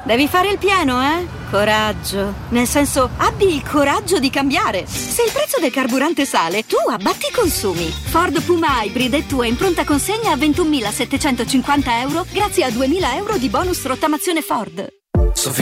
Devi fare il pieno, eh? Coraggio. Nel senso, abbi il coraggio di cambiare. Se il prezzo del carburante sale, tu abbatti i consumi. Ford Puma Hybrid è tua in pronta consegna a 21.750 euro grazie a 2.000 euro di bonus rottamazione Ford.